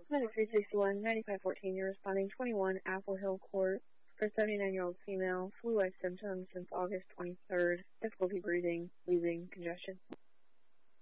Medic 361, 9514, you're responding 21 Apple Hill Court for 79-year-old female, flu-like symptoms since August 23rd, difficulty breathing, wheezing, congestion.